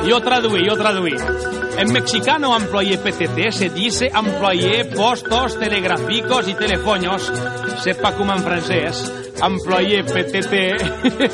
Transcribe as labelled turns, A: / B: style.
A: Yo traduí. En mexicano, employé PTT se dice employé postos telegráficos y telefoños. Sepa como en francés. Employé PTT